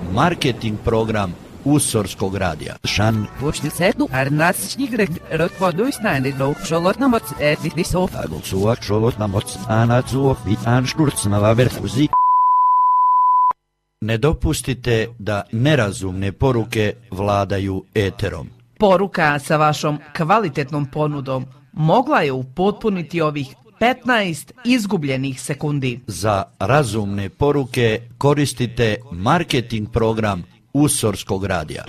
marketing program Usorskog radija. Šan. Počti sedu, arnasčnigret, rotvoduisnani, do šolotnamoc, etisov. Agulsuak šolotnamoc, anacuok, bitan šturcnava verfuzi. Ne dopustite da nerazumne poruke vladaju eterom. Poruka sa vašom kvalitetnom ponudom mogla je upotpuniti ovih 15 izgubljenih sekundi. Za razumne poruke koristite marketing program Usorskog radija.